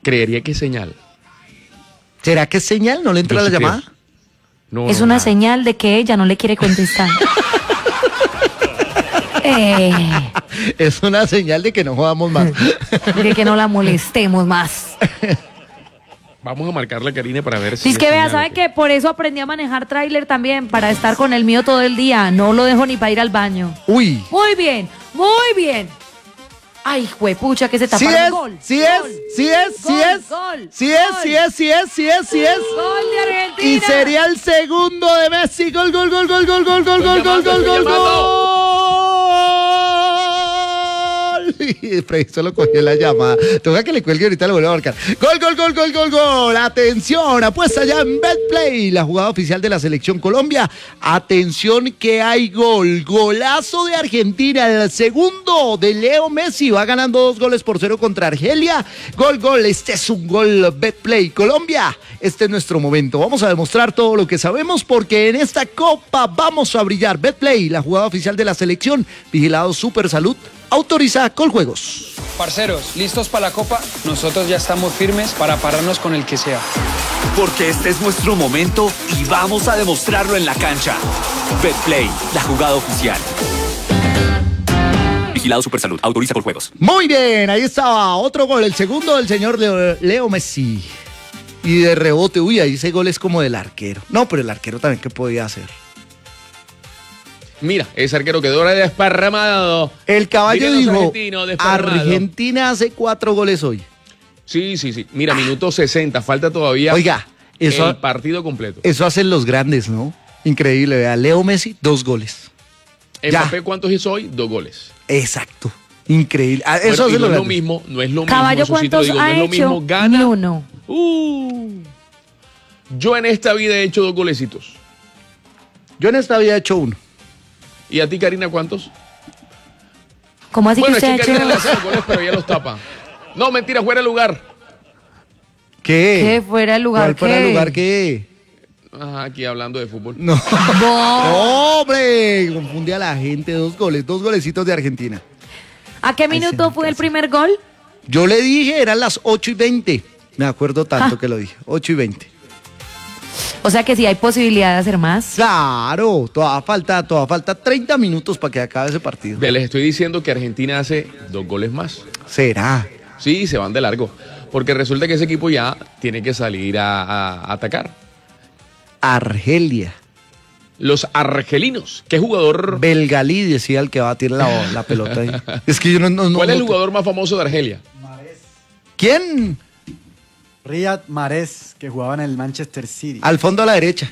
Creería que es señal. ¿Será que es señal? ¿No le entra la llamada? No, es una señal de que ella no le quiere contestar. Es una señal de que no jugamos más. De que no la molestemos más. Vamos a marcarle a Karina para ver si... Es que vea, ¿sabe qué? Por eso aprendí a manejar tráiler también, para estar con el mío todo el día. No lo dejo ni para ir al baño. Uy. Muy bien, muy bien. Ay, juepucha, que se tapa el gol. Sí es. Gol. Sí es. Gol de Argentina. Y sería el segundo de Messi. Gol. Freddy solo cogió la llamada. Toca que le cuelgue, ahorita le vuelvo a marcar. Gol. Atención, apuesta ya en BetPlay, la jugada oficial de la Selección Colombia. Atención que hay gol. Golazo de Argentina, el segundo de Leo Messi. Va ganando 2-0 contra Argelia. Gol. Este es un gol BetPlay Colombia. Este es nuestro momento. Vamos a demostrar todo lo que sabemos porque en esta copa vamos a brillar. BetPlay, la jugada oficial de la selección. Vigilado Super Salud. Autoriza Coljuegos. Parceros, ¿listos para la Copa? Nosotros ya estamos firmes para pararnos con el que sea. Porque este es nuestro momento y vamos a demostrarlo en la cancha. BetPlay, la jugada oficial. Vigilado Supersalud, autoriza Coljuegos. Muy bien, ahí estaba otro gol, el segundo del señor Leo Messi. Y de rebote, uy, ahí ese gol es como del arquero. No, pero el arquero también, ¿qué podía hacer? Mira, ese arquero quedó desparramado. El caballo dijo, desparramado. Argentina hace 4 goles hoy. Sí. Mira, minuto 60, falta todavía. Oiga, eso, el partido completo. Eso hacen los grandes, ¿no? Increíble, vea, Leo Messi, 2 goles. Mbappé, ¿cuántos hizo hoy? 2 goles. Exacto, increíble. Bueno, eso hace no los es lo grandes. mismo, no es lo mismo. Caballo, ¿cuántos no ha es lo hecho? mismo, gana. Ni uno. Yo en esta vida he hecho 2 golecitos. Yo en esta vida he hecho 1. ¿Y a ti, Karina, cuántos? ¿Cómo así Bueno, que usted es ha que Karina le hecho? hace goles, pero ya los tapa. No, mentira, fuera de lugar. ¿Qué? ¿Qué fuera el lugar? ¿Cuál fuera el lugar qué? Ajá, aquí hablando de fútbol. No. ¡Hombre! Confunde a la gente. 2 goles, 2 golecitos de Argentina. ¿A qué minuto fue el primer gol? Yo le dije, eran las 8:20. Me acuerdo tanto que lo dije. 8:20. O sea que sí hay posibilidad de hacer más. Claro, todavía falta 30 minutos para que acabe ese partido. Les estoy diciendo que Argentina hace 2 goles más. ¿Será? Sí, se van de largo. Porque resulta que ese equipo ya tiene que salir a atacar. Argelia. Los argelinos. ¿Qué jugador? Belgalí decía el que va a tirar la pelota ahí. Es que yo no. ¿Cuál es el jugador más famoso de Argelia? ¿Quién? Riyad Mahrez, que jugaba en el Manchester City. Al fondo a la derecha.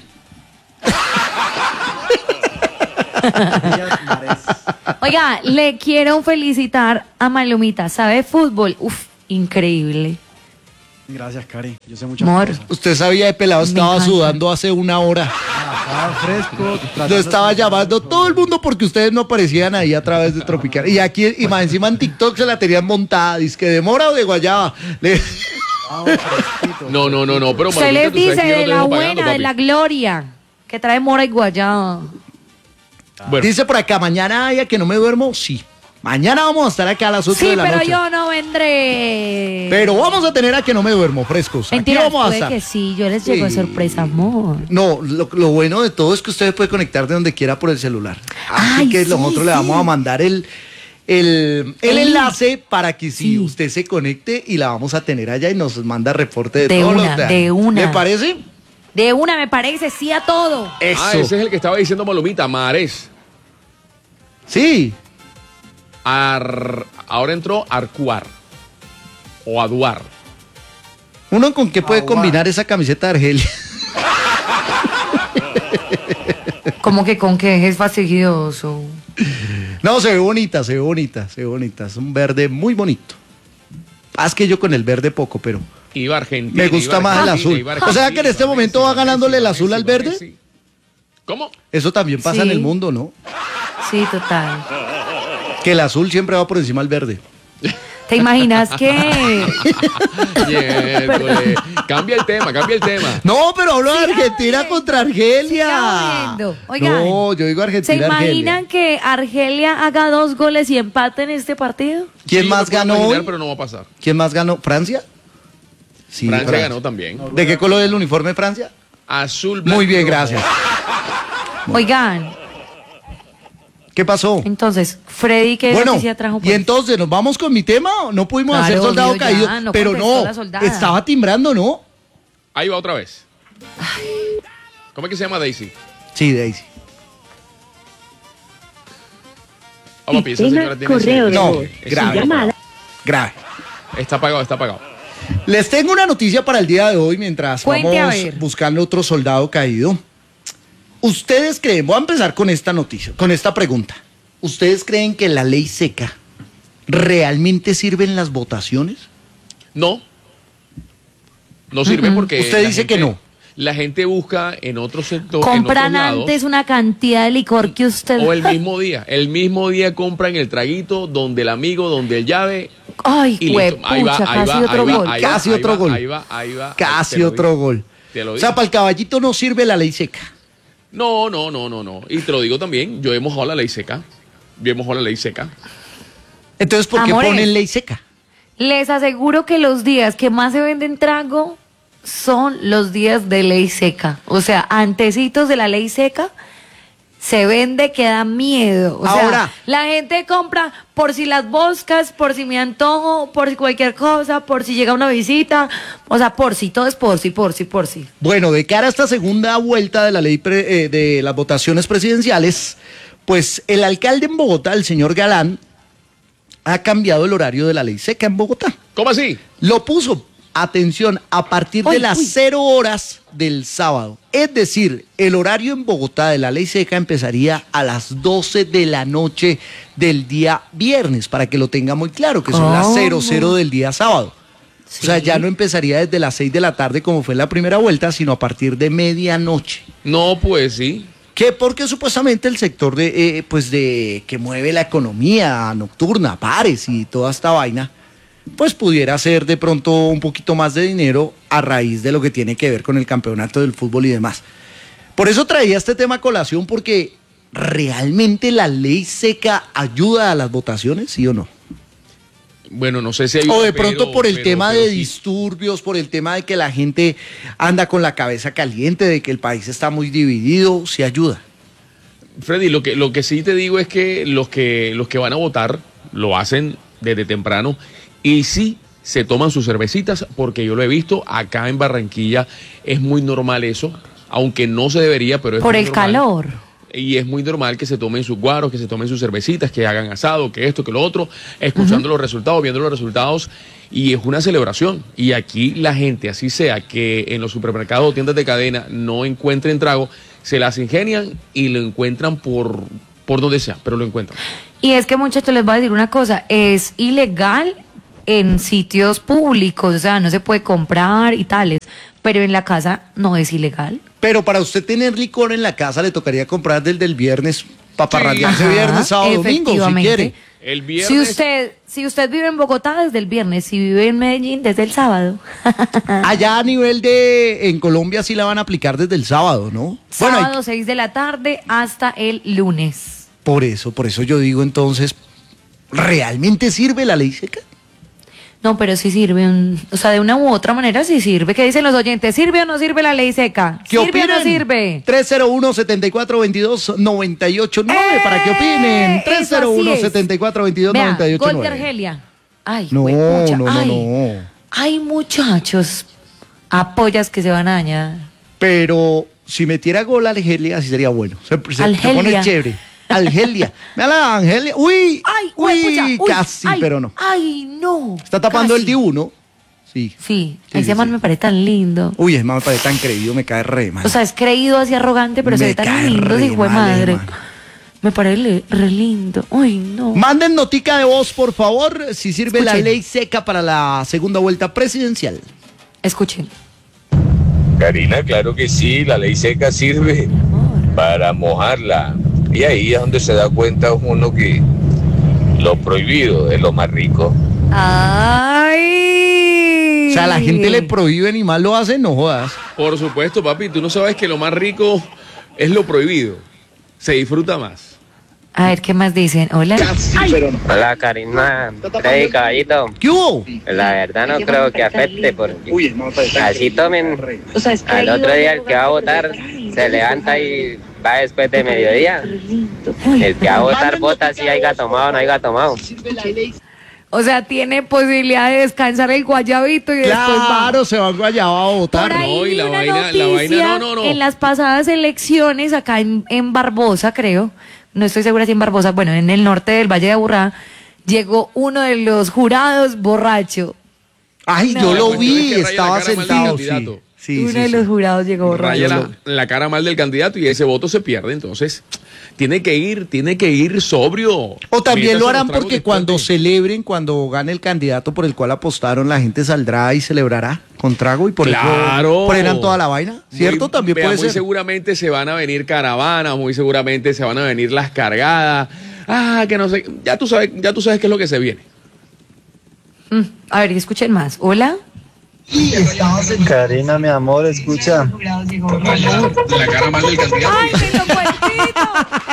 Riyad Mahrez. Oiga, le quiero felicitar a Malumita. ¿Sabe fútbol? Uf, increíble. Gracias, Cari. Yo sé muchas Amor. cosas. Usted sabía de pelado, estaba encanta. sudando hace 1 hora. Estaba fresco. Lo estaba llamando todo el mundo porque ustedes no aparecían ahí a través de Tropical. Y aquí, y más encima en TikTok se la tenían montada. Dice que de mora o de guayaba. No, pero Se Malumita, les tú sabes dice que yo no de te la dejo buena, pagando, de papi. la gloria, que trae mora y guayaba. Bueno, Dice por acá, mañana haya que no me duermo. Sí. Mañana vamos a estar acá a las 8 Sí, de la pero noche. yo no vendré. Pero vamos a tener a que no me duermo, frescos. Mentira, Aquí vamos a puede estar. que sí, yo les llego de Sí. sorpresa, amor. No, lo bueno de todo es que usted puede conectar de donde quiera por el celular. Así Ay, que sí, nosotros le vamos sí. a mandar el enlace para que Sí. usted se conecte y la vamos a tener allá y nos manda reporte de, De todos una, los días. de una. ¿Le parece? De una me parece, sí a todo. Eso. ese es el que estaba diciendo Malumita, Mahrez. Sí. Ahora entró Arcuar. O Aduar. ¿Uno con qué puede combinar esa camiseta de Argelia? Como que con que es fastidioso. No, se ve bonita. Es un verde muy bonito. Es que yo con el verde poco, pero Iba Argentina. me gusta iba más el Argentina, azul. iba O sea Argentina, que en este iba momento Messi, va iba ganándole el Messi, azul iba al Messi, verde. Messi. ¿Cómo? Eso también pasa Sí. en el mundo, ¿no? Sí, total. Que el azul siempre va por encima del verde. ¿Te imaginas que? Miércoles. Cambia el tema. No, pero hablo de Siga Argentina viendo. contra Argelia. Siga viendo. Oigan, No, yo digo ¿se Argentina, imaginan Argelia. que Argelia haga 2 goles y empate en este partido? ¿Quién Sí, más me puedo ganó imaginar, hoy? pero no va a pasar. ¿Quién más ganó? ¿Francia? Sí, Francia ganó también. ¿De qué color es el uniforme de Francia? Azul, blanco. Muy bien, y rojo. gracias. Oigan, ¿Qué pasó? entonces, Freddy, ¿qué Bueno, noticia trajo? y pues? entonces, ¿nos vamos con mi tema? No pudimos Claro, hacer soldado obvio, ya, caído, no pero contestó no, la soldada. estaba timbrando, ¿no? Ahí va otra vez. ¿Cómo es que se llama Daisy? Sí, Daisy. Oh, papi, esa señora tiene correo de No, voz. grave. Llamada. Grave. Está apagado, está apagado. Les tengo una noticia para el día de hoy mientras Cuente, a vamos ver. buscando otro soldado caído. ¿Ustedes creen, voy a empezar con esta noticia, con esta pregunta. ¿Ustedes creen que la ley seca realmente sirve en las votaciones? No. No sirve porque. Usted la dice gente- que no. La gente busca en otro sector. Compran en otros lados, antes una cantidad de licor que usted... O el mismo día. El mismo día compran el traguito donde el amigo, donde el llave. Ay, Y listo. Ahí va, huepucha, ahí casi va, otro ahí va, gol. ahí va, Casi ahí otro va, gol. Ahí va, ahí va. Casi Te lo otro digo. gol. Te lo O digo. sea, para el caballito no sirve la ley seca. No. Y te lo digo también. Yo he mojado la ley seca. Entonces, ¿por qué Amores. ponen ley seca? Les aseguro que los días que más se venden trago son los días de ley seca. O sea, antecitos de la ley seca se vende que da miedo. O Ahora. sea, la gente compra por si las boscas, por si me antojo, por si cualquier cosa, por si llega una visita. O sea, por si, todo es por si. Bueno, de cara a esta segunda vuelta de la ley de las votaciones presidenciales, pues el alcalde en Bogotá, el señor Galán, ha cambiado el horario de la ley seca en Bogotá. ¿Cómo así? Lo puso, atención, a partir de Uy, las uy. 0 horas del sábado. Es decir, el horario en Bogotá de la ley seca empezaría a las 12 de la noche del día viernes, para que lo tenga muy claro, que son las ¿Cómo? 00 del día sábado. O sea, Sí. ya no empezaría desde las 6 de la tarde como fue la primera vuelta, sino a partir de medianoche. No, pues sí. Que porque supuestamente el sector de que mueve la economía nocturna, bares y toda esta vaina, pues pudiera ser de pronto un poquito más de dinero a raíz de lo que tiene que ver con el campeonato del fútbol y demás. Por eso traía este tema a colación, porque ¿realmente la ley seca ayuda a las votaciones, sí o no? Bueno, no sé si hay. O de pronto por el pero- tema pero de sí. disturbios, por el tema de que la gente anda con la cabeza caliente, de que el país está muy dividido, sí ayuda. Freddy, lo que sí te digo es que los que van a votar lo hacen desde temprano y sí se toman sus cervecitas, porque yo lo he visto acá en Barranquilla, es muy normal eso, aunque no se debería, pero es Por muy el normal. calor. Y es muy normal que se tomen sus guaros, que se tomen sus cervecitas, que hagan asado, que esto, que lo otro, escuchando los resultados, viendo los resultados, y es una celebración. Y aquí la gente, así sea que en los supermercados o tiendas de cadena no encuentren trago, se las ingenian y lo encuentran por donde sea, pero lo encuentran. Y es que, muchachos, les voy a decir una cosa, es ilegal en sitios públicos, o sea, no se puede comprar y tales, pero en la casa no es ilegal. Pero para usted tener licor en la casa le tocaría comprar desde el viernes para parrandearse Ajá, viernes, sábado, domingo, si efectivamente. quiere. El Si viernes... usted vive en Bogotá, desde el viernes, si vive en Medellín, desde el sábado. Allá a nivel en Colombia sí la van a aplicar desde el sábado, ¿no? Bueno, Sábado 6 de la tarde hasta el lunes. por eso yo digo entonces, ¿realmente sirve la ley seca? No, pero sí sirve, o sea, de una u otra manera sí sirve. ¿Qué dicen los oyentes? ¿Sirve o no sirve la ley seca? ¿Qué ¿Sirve opinan? o no sirve? 301-7422-989 para que opinen. Eso así es. 301-7422-989. Vea, gol de Argelia. Ay, No, juepucha, no, ay. no. Ay, muchachos, apoyas que se van a dañar. Pero si metiera gol a Argelia, así sería bueno. Se pone Argelia. chévere. Argelia. Mira la Argelia. Uy, Ay, uy, juepucha, uy, casi, ay, pero no. Ay, no. Está tapando casi. el Dibu, ¿no? Sí. Sí, Sí, ese sí, man sí. me parece tan lindo. Uy, es más, me parece tan creído, me cae re mal. O sea, es creído así arrogante, pero se Me ve tan cae lindo, re hijo de mal, madre. hermano. Me parece re lindo. Uy, no. Manden notica de voz, por favor, si sirve la Escuchen. ley seca para la segunda vuelta presidencial. Escuchen. Karina, claro que sí, la ley seca sirve para mojarla. Y ahí es donde se da cuenta uno que lo prohibido es lo más rico. ¡Ay! O sea, a la gente le prohíben y más lo hacen, no jodas. Por supuesto, papi, tú no sabes que lo más rico es lo prohibido. Se disfruta más. A ver, ¿qué más dicen? Hola. Hola Karina, Freddy Caballito. ¿Qué hubo? La verdad no creo que afecte porque así tomen. Al otro día el que va a votar se levanta y va después de mediodía. El que va a votar vota si haya tomado o no haya tomado. O sea, tiene posibilidad de descansar el guayabito y después va. Claro, se va a Guayaba a votar. Por ahí No, y vi la una vaina, noticia no. en las pasadas elecciones acá en Barbosa, creo. No estoy segura si en Barbosa, bueno, en el norte del Valle de Aburrá, llegó uno de los jurados borracho. Ay, No. yo La lo cuestión es vi, que raya estaba la cara mal del sentado, sí. candidato. Sí, Uno sí, de sí. los jurados llegó borracho. Raya la cara mal del candidato y ese voto se pierde. Entonces, tiene que ir sobrio. O también lo Métase harán los tragos porque después cuando de- celebren, cuando gane el candidato por el cual apostaron, la gente saldrá y celebrará con trago y por Claro. eso frenan toda la vaina, ¿cierto? Muy- También vea, puede muy ser. seguramente se van a venir caravanas, muy seguramente se van a venir las cargadas. Que no sé, ya tú sabes qué es lo que se viene. A ver, escuchen más. Hola. Karina, mi amor, escucha. La cara mal del candidato. ¡Ay, me tocó el pito!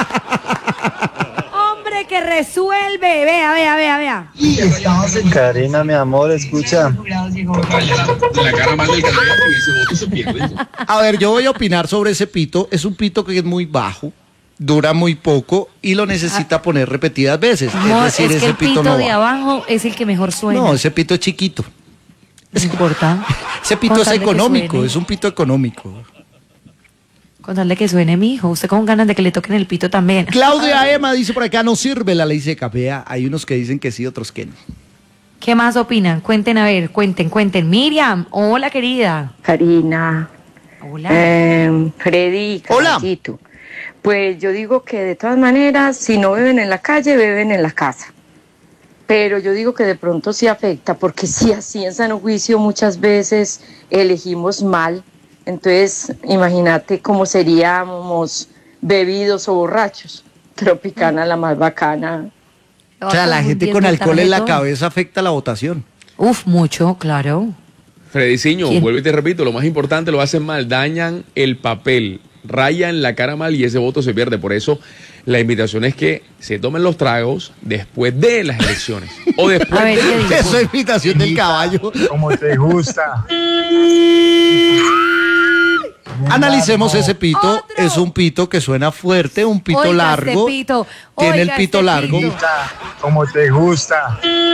¡Hombre, que resuelve! Vea. Karina, mi amor, escucha. La cara mal del candidato y ese voto se pierde. A ver, yo voy a opinar sobre ese pito. Es un pito que es muy bajo, dura muy poco y lo necesita poner repetidas veces. No, es decir, es que ese el pito no de va. abajo es el que mejor suena. No, ese pito es chiquito. No importa. Ese pito Con es tal de que económico, suene. es un pito económico. Con tal de que suene, mi hijo. Usted con ganas de que le toquen el pito también. Claudia Emma dice por acá, no sirve la ley seca. Vea, hay unos que dicen que sí, otros que no. ¿Qué más opinan? Cuenten, a ver, cuenten. Miriam, hola, querida. Karina, Hola. Freddy, Hola. Caballito. Pues yo digo que de todas maneras, si no beben en la calle, beben en la casa. Pero yo digo que de pronto sí afecta, porque si así en sano juicio muchas veces elegimos mal, entonces imagínate cómo seríamos bebidos o borrachos. Tropicana la más bacana. O sea, la gente con alcohol en la cabeza afecta la votación. Uf, mucho, claro. Frediciño, ¿Quién? vuelvo y te repito, lo más importante lo hacen mal, dañan el papel, rayan la cara mal y ese voto se pierde. Por eso la invitación es que se tomen los tragos después de las elecciones. O después A ver, ¿qué de... dice? Eso es invitación del caballo. Como te gusta. Analicemos ese pito. Otro. Es un pito que suena fuerte, un pito Oiga, largo. este pito, Tiene el oiga, pito este largo. pito. Como te gusta.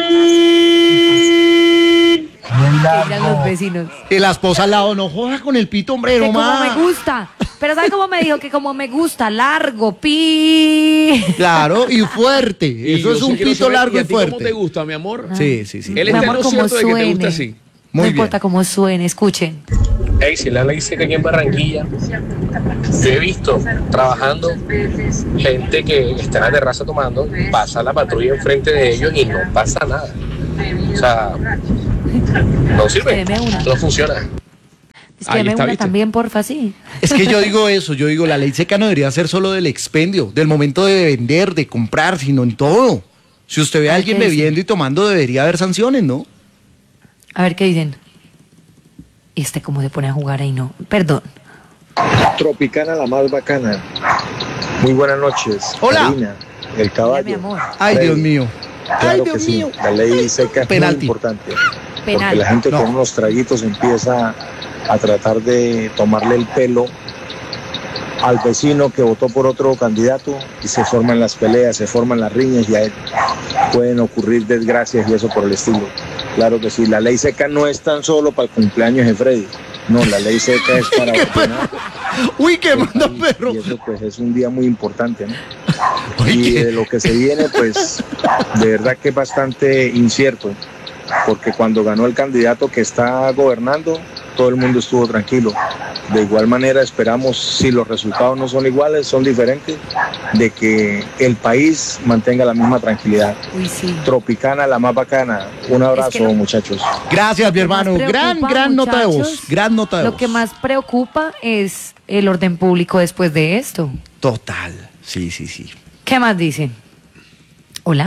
Que dirán los vecinos. Y la esposa al lado, no jodas con el pito, hombre, Que no como más. me gusta. Pero ¿sabe cómo me dijo? Que como me gusta, largo, pi. Claro, y fuerte. Y Eso es yo un sí quiero pito saber, largo ¿y y a ti cómo te fuerte. gusta, mi amor? Sí, sí, sí. Él Mi está en amor, lo como cierto de que te suene. gusta así. No Muy importa bien. cómo suene, escuchen. Hey, si la ley seca aquí en Barranquilla, yo he visto trabajando gente que está en la terraza tomando, pasa la patrulla enfrente de ellos y no pasa nada. O sea, no sirve, Deme una. no funciona. Es Ahí que me está, una ¿viste? también, porfa, sí. Es que yo digo eso, yo digo, la ley seca no debería ser solo del expendio, del momento de vender, de comprar, sino en todo. Si usted ve a Ay, alguien ¿qué dice? bebiendo y tomando, debería haber sanciones, ¿no? A ver qué dicen. Cómo se pone a jugar ahí, no. Perdón. Tropicana la más bacana. Muy buenas noches. Hola. Karina, el Hola, caballo. mi amor. Ay, Freddy. Dios mío. Ay, Claro Dios que sí, mío. la ley seca es muy Penalti. importante. Porque Penal. la gente No. con unos traguitos empieza a tratar de tomarle el pelo al vecino que votó por otro candidato y se forman las peleas, se forman las riñas y ahí pueden ocurrir desgracias y eso por el estilo. Claro que sí, la ley seca no es tan solo para el cumpleaños de Freddy. No, la ley seca es para ordenar Uy, qué el manda país, perro. y eso pues es un día muy importante, ¿no? Uy, Y qué- de lo que se viene, pues de verdad que es bastante incierto, porque cuando ganó el candidato que está gobernando, todo el mundo estuvo tranquilo. De igual manera esperamos, si los resultados no son iguales, son diferentes, de que el país mantenga la misma tranquilidad. Uy, sí. Tropicana, la más bacana. Un abrazo, lo- muchachos. Gracias, mi Lo que más hermano. Gran preocupa, nota de voz. muchachos, Gran nota de voz. Lo que más preocupa es el orden público después de esto. Total. Sí, sí, sí. ¿Qué más dicen? Hola.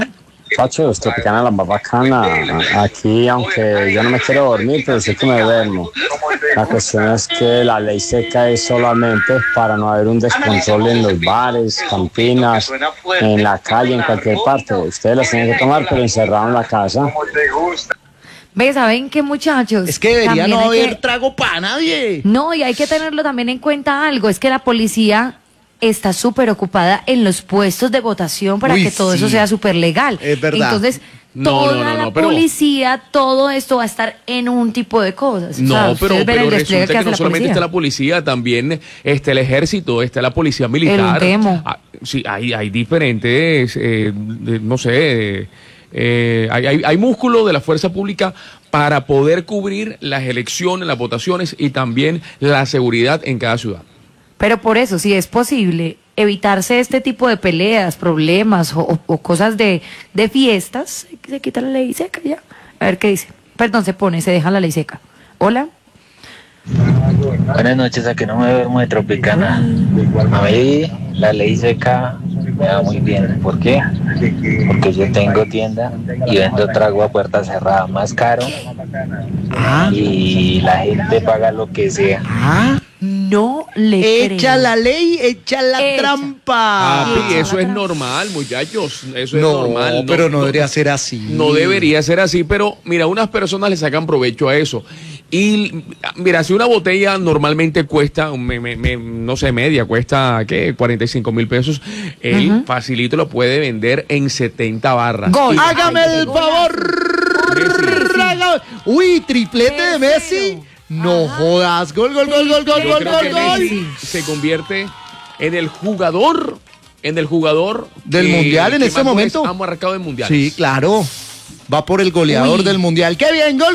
Muchachos, Tropicana la más bacana. Aquí, aunque yo no me quiero dormir, pero sí que me duermo. La cuestión es que la ley seca es solamente para no haber un descontrol en los bares, cantinas, en la calle, en cualquier parte. Ustedes las tienen que tomar, pero encerrado en la casa. ¿Ves? ¿Saben qué, muchachos? Es que debería También no hay haber trago para nadie. No, y hay que tenerlo también en cuenta algo, es que la policía está súper ocupada en los puestos de votación para que todo eso sea súper legal. Es verdad. Entonces, toda la policía, todo esto va a estar en un tipo de cosas. No, o sea, pero resulta que no solamente policía. está la policía, también está el ejército, está la policía militar. Sí, hay diferentes, no sé, hay músculo de la fuerza pública para poder cubrir las elecciones, las votaciones y también la seguridad en cada ciudad. Pero por eso, si es posible evitarse este tipo de peleas, problemas o cosas de fiestas, se quita la ley seca ya. A ver qué dice. Perdón, se deja la ley seca. Hola. Buenas noches, a que no me duermo de Tropicana. A mí la ley seca me va muy bien. ¿Por qué? Porque yo tengo tienda y vendo trago a puerta cerrada más caro y la gente paga lo que sea. No le Echa la ley, echa la trampa. Papi, eso es normal, muchachos. Eso es normal. Pero no debería ser así. No debería ser así, pero mira, unas personas le sacan provecho a eso. Y mira, si una botella normalmente cuesta, no sé, media, cuesta, ¿qué? 45,000 pesos, él facilito lo puede vender en 70 barras. ¡Gol! ¡Hágame el favor! Uy, triplete de Messi. No jodas, gol. Yo creo que Messi se convierte en el jugador del mundial en este momento. Ha marcado el mundial. Sí, claro. Va por el goleador del mundial. ¡Qué bien! ¡Gol!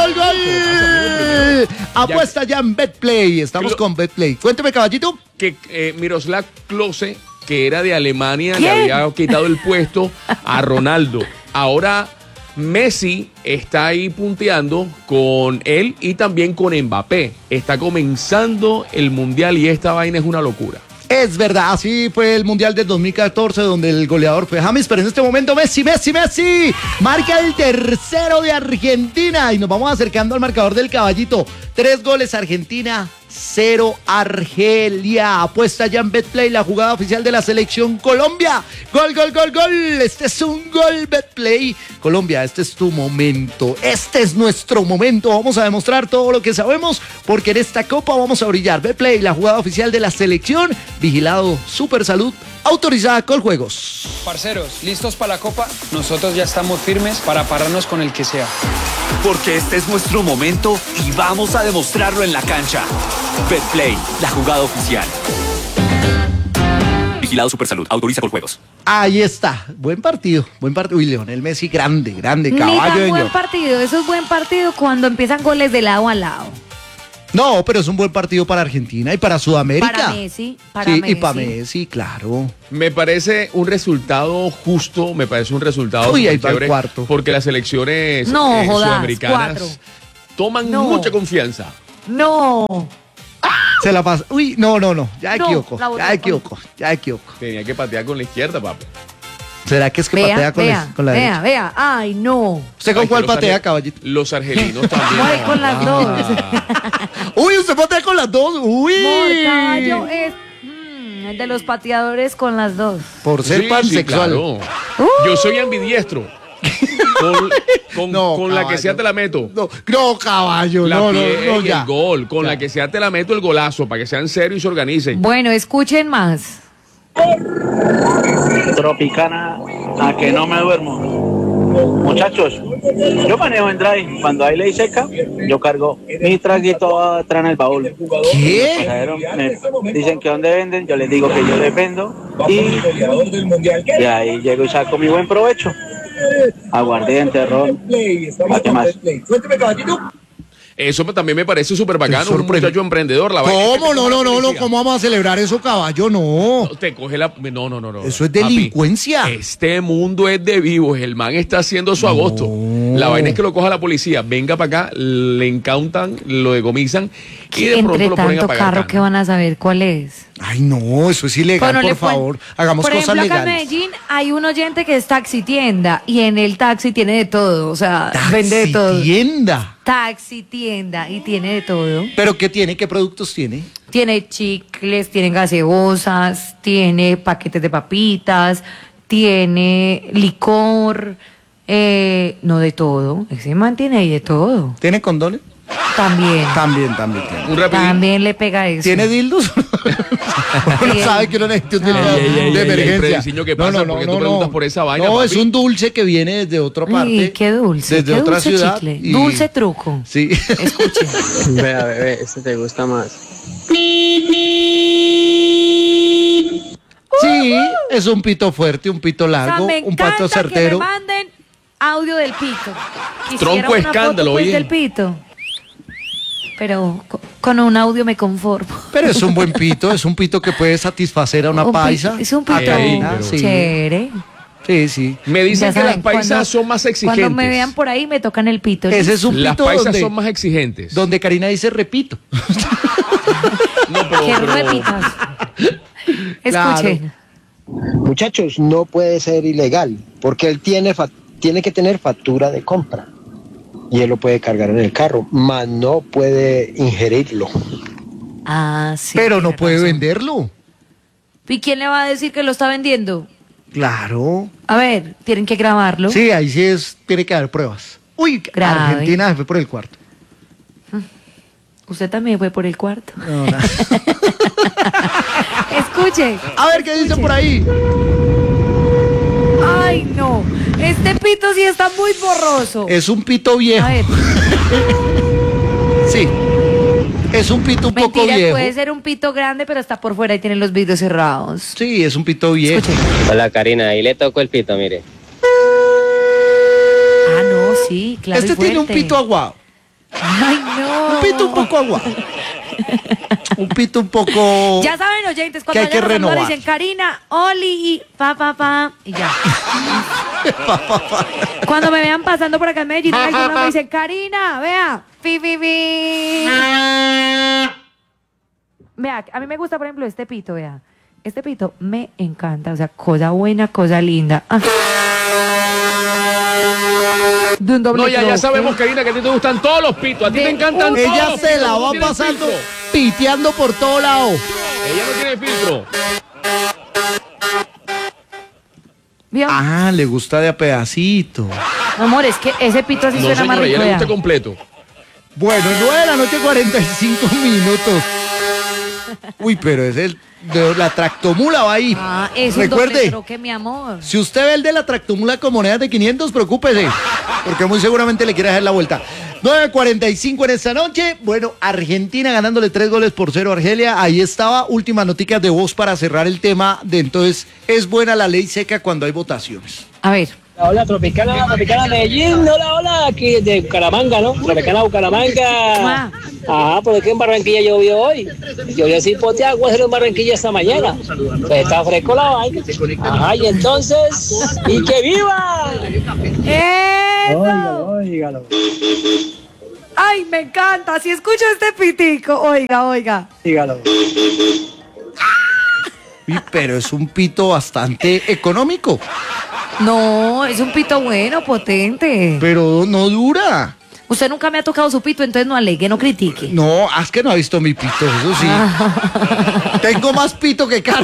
Apuesta ya en Betplay. Estamos con Betplay. Cuénteme, caballito. Que Miroslav Klose, que era de Alemania, le había quitado el puesto a Ronaldo. Ahora Messi está ahí punteando con él y también con Mbappé. Está comenzando el mundial y esta vaina es una locura. Es verdad, así fue el Mundial del 2014 donde el goleador fue James, pero en este momento Messi marca el tercero de Argentina y nos vamos acercando al marcador del caballito. 3 goles Argentina, 0 Argelia. Apuesta ya en Betplay, la jugada oficial de la selección Colombia. Gol. Este es un gol, Betplay. Colombia, este es tu momento. Este es nuestro momento. Vamos a demostrar todo lo que sabemos porque en esta copa vamos a brillar. Betplay, la jugada oficial de la selección. Vigilado Super Salud, autorizada Coljuegos. Parceros, ¿listos para la copa? Nosotros ya estamos firmes para pararnos con el que sea. Porque este es nuestro momento y vamos a demostrarlo en la cancha. Betplay, la jugada oficial. Vigilado Supersalud, autoriza Coljuegos. Ahí está, buen partido. Uy, Lionel Messi, grande, caballo de buen partido, eso es buen partido cuando empiezan goles de lado a lado. No, pero es un buen partido para Argentina y para Sudamérica. Para Messi. Y para Messi, claro. Me parece un resultado justo, me parece un resultado ahí va el cuarto. porque las selecciones sudamericanas toman mucha confianza. No. Se la pasa. Uy, no. Ya equivoco. Tenía que patear con la izquierda, papi. ¿Será que es que patea con la derecha? Vea. Ay, no. ¿Usted con cuál patea, caballito? Los argelinos también. Voy con las dos. Uy, usted patea con las dos. Uy. Caballo es el de los pateadores con las dos. Por ser pansexual. Claro. Yo soy ambidiestro. Con la que sea te la meto. No, caballo. No, ya. El gol. Con la que sea te la meto el golazo para que sean serios y se organicen. Bueno, escuchen más. Tropicana, a que no me duermo. Muchachos, yo manejo en drive. Cuando hay ley seca, yo cargo mi traguito atrás en el baúl. ¿Qué? Me dicen que dónde venden, yo les digo que yo les vendo y ahí llego y saco mi buen provecho. Aguardiente, ron. ¿Qué más? Eso también me parece súper bacano, un muchacho emprendedor. ¿Cómo? No, ¿cómo vamos a celebrar eso, caballo? No. Te coge la... No. Eso es delincuencia. Papi, este mundo es de vivos, el man está haciendo su agosto. La vaina es que lo coja la policía, venga para acá, le incautan, lo decomisan y de pronto Entre lo ponen a tanto pagar. carro que van a saber cuál es. Ay, no, eso es ilegal, Bueno, por favor. Hagamos por cosas ejemplo, acá en legales. Medellín hay un oyente que es taxi tienda y en el taxi tiene de todo, o sea, vende de todo. Tienda. Taxi tienda y tiene de todo. ¿Pero qué tiene? ¿Qué productos tiene? Tiene chicles, tiene gaseosas, tiene paquetes de papitas, tiene licor, no de todo. Ese man tiene ahí de todo. ¿Tiene condones? También. También tiene. También le pega eso. ¿Tiene dildos? Uno sabe que uno necesita un dildo de emergencia. ¿Qué pasa? ¿Por qué tú preguntas por esa vaina, No, papi? es un dulce que viene desde otra parte. Ay, qué dulce. Desde qué otra dulce ciudad. chicle. y- Dulce truco. Sí. Escuche. Vea, bebé, este te gusta más. Sí, es un pito fuerte, un pito O sea, largo, me un pato encanta certero. que me manden audio del pito. Quisiera Tronco una escándalo, foto, pues, oye. del pito. Pero con un audio me conformo. Pero es un buen pito, es un pito que puede satisfacer a una Un pi- paisa. es un pito a Karina, sí. chévere. Sí, sí. Me dicen Ya que saben, las paisas cuando- son más exigentes. Cuando me vean por ahí me tocan el pito. Ese es un Las pito paisas donde, son más exigentes. donde Karina dice repito. No, pero- Que pero- repitas. Claro. Escuchen. Muchachos, no puede ser ilegal, porque él tiene que tener factura de compra y él lo puede cargar en el carro, mas no puede ingerirlo. Ah, sí. Pero no tiene puede razón. venderlo. ¿Y quién le va a decir que lo está vendiendo? Claro. A ver, tienen que grabarlo. Sí, ahí sí tiene que haber pruebas. Uy, Grave. Argentina se fue por el cuarto. Usted también fue por el cuarto. No, no. Escuche. A ver qué dice por ahí. Ay, no. Este pito sí está muy borroso. Es un pito viejo. A ver, Sí. Es un pito un poco mentira, viejo. puede ser un pito grande, pero está por fuera y tiene los vidrios cerrados. Sí, es un pito viejo. Hola Karina, ahí le toco el pito, mire. Ah, no, sí, claro. Este y tiene un fuerte. pito aguado. Ay, no. Un pito un poco aguado. Un pito un poco. Ya saben, oyentes, que cuando hay que vayan a saludar, renovar. dicen Karina, Oli y pa, y ya. Cuando me vean pasando por acá en Medellín, alguno me dicen, Karina, vea, pi. Vea, a mí me gusta, por ejemplo, este pito, vea. Este pito me encanta, o sea, cosa buena, cosa linda. Ah. De un doble No, ya troque. sabemos, Karina, que a ti te gustan todos los pitos. A ti De te encantan un- todos Ella los se pitos, la no va tienes pasando filtro. piteando por todo lado. Ella no tiene filtro. ¿Vio? Ah, le gusta de a pedacito. Amor, es que ese pito así No, suena más señora, rico. ella le vea. gusta completo. Bueno, 9 de la noche, 45 minutos. Uy, pero es el de la tractomula va ahí. Ah, es un doble Recuerde, troque, mi amor. si usted ve el de la tractomula con monedas de 500, preocúpese, porque muy seguramente le quiere hacer la vuelta. 9:45 en esta noche. Bueno, Argentina ganándole 3-0 a Argelia. Ahí estaba. Últimas noticias de voz para cerrar el tema de entonces, ¿es buena la ley seca cuando hay votaciones? A ver. Hola, Tropicana Medellín, hola, aquí de Bucaramanga, ¿no? Tropicana Bucaramanga. Ajá, por aquí en Barranquilla llovió hoy. Llovió sin pote agua en Barranquilla esta mañana. Pues está fresco la vaina. Ajá, y entonces, ¡y que viva! ¡Eso! Óigalo. Ay, me encanta. Si escucho este pitico, oiga. Dígalo. Uy, pero es un pito bastante económico, No, es un pito bueno, potente. pero no dura. Usted nunca me ha tocado su pito, entonces no alegue, no critique. No, es que no ha visto mi pito, eso sí. Tengo más pito que carro.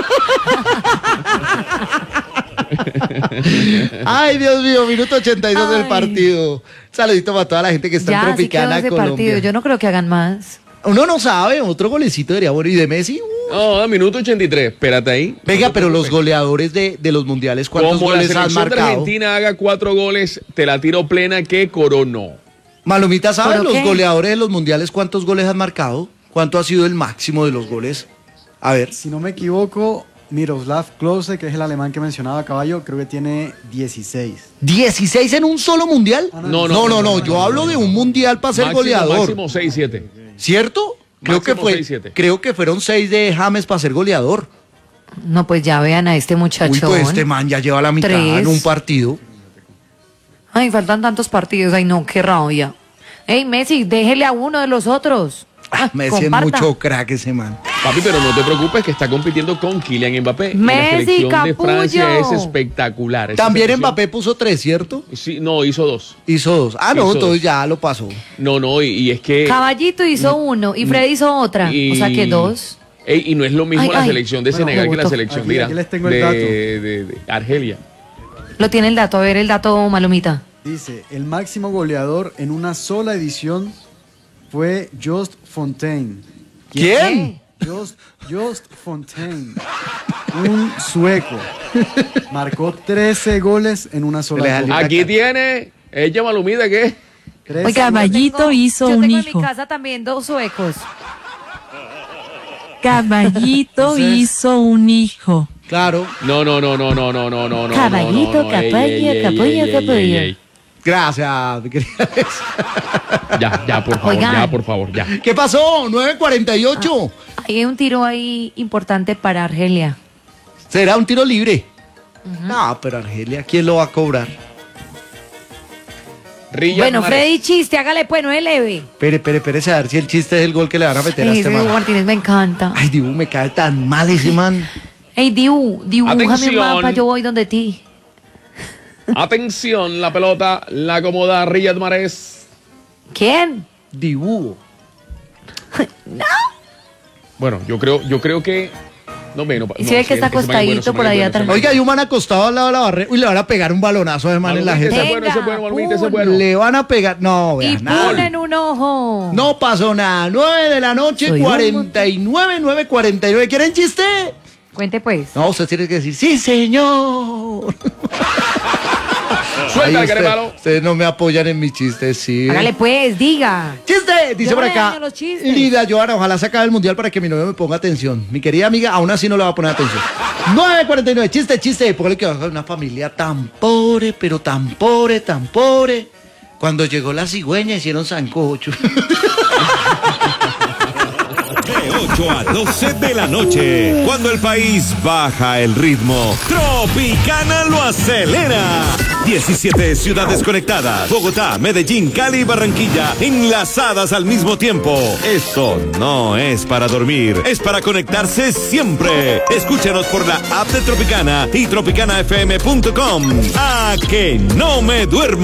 Ay, Dios mío, minuto 82 del Ay. partido. Saludito para toda la gente que está en Ya, así quedó Tropicana, ese Colombia. partido. Yo no creo que hagan más. Uno no sabe, otro golecito debería bueno. ¿Y de Messi? No, minuto 83. Espérate ahí. Venga, pero los goleadores de los mundiales, ¿cuántos Como la goles han selección de marcado? Argentina haga 4 goles, te la tiro plena que coronó. Malomita, ¿saben ¿Pero los qué? goleadores de los mundiales cuántos goles han marcado? ¿Cuánto ha sido el máximo de los goles? A ver. Si no me equivoco, Miroslav Klose, que es el alemán que mencionaba Caballo, creo que tiene 16. ¿16 en un solo mundial? No, yo hablo de un mundial para ser goleador. Máximo 6-7. ¿Cierto? Máximo 6-7. Creo que fueron 6 de James para ser goleador. No, pues ya vean a este muchachón. Uy, pues este man ya lleva la mitad 3. en un partido. Ay, faltan tantos partidos. Ay, no, qué rabia. Ey, Messi, déjele a uno de los otros. Messi es mucho crack ese man. Papi, pero no te preocupes que está compitiendo con Kylian Mbappé. Messi, la selección capullo. de Francia es espectacular. Esa También selección- Mbappé puso 3, ¿cierto? Sí, no, hizo 2. Hizo 2. Ah, no, Hizo entonces 2. ya lo pasó. No, y es que... Caballito hizo uno y Fred hizo otra. O sea que 2. Ey, y no es lo mismo Ay, la ay. selección de Bueno, Senegal me que la gustó. selección Aquí- mira, aquí les tengo el dato. de Argelia. Lo tiene el dato. A ver el dato, Malumita. Dice, el máximo goleador en una sola edición fue Just Fontaine. ¿Quién? Just Fontaine, un sueco. Marcó 13 goles en una sola edición. Aquí tiene ella Malumita, ¿qué? Oiga, Caballito hizo yo un tengo hijo. en mi casa también 2 suecos. Caballito hizo un hijo. Claro. No. Caballito, capullo. Gracias, mi querida Alex. Ya, por favor, Oigan. por favor, ya. ¿Qué pasó? 9:48. Hay un tiro ahí importante para Argelia. ¿Será un tiro libre? No, pero Argelia, ¿quién lo va a cobrar? Bueno, Freddy, chiste, hágale pues, no es leve. Espere, a ver si el chiste es el gol que le van a meter a Ey, este ese Dibu man. Martínez me encanta. Ay, Dibu, me cae tan mal ese man. Ey, Dibu, dibújame un Atención. mapa, yo voy donde ti. Atención, la pelota la acomoda Riyad Mahrez. ¿Quién? Dibu. Bueno, yo creo que no, Y si ve que está acostadito por ahí atrás. Oiga, hay un man acostado al lado de la barrera. Uy, le van a pegar un balonazo de man en la gente. Le van a pegar. No, Y vean, nada. ponen un ojo. No pasó nada. 9 de la noche, Soy un 49, 9:49. ¿Quieren chiste? Cuente pues. No, usted tiene que decir, sí, señor. Suelta el Ahí carepalo. ustedes no me apoyan en mis chistes, sí. Hágale pues, diga. ¡Chiste! Dice Yo por no acá. daño los chistes. Lidia Joana, ojalá se acabe el mundial para que mi novio me ponga atención. Mi querida amiga, aún así no le va a poner atención. 9:49. Chiste. Póngale que va a una familia tan pobre, pero tan pobre. Cuando llegó la cigüeña hicieron sancocho. De 8 a 12 de la noche, cuando el país baja el ritmo, Tropicana lo acelera. 17 ciudades conectadas, Bogotá, Medellín, Cali y Barranquilla, enlazadas al mismo tiempo. Esto no es para dormir, es para conectarse siempre. Escúchanos por la app de Tropicana y tropicanafm.com. ¡A que no me duermo!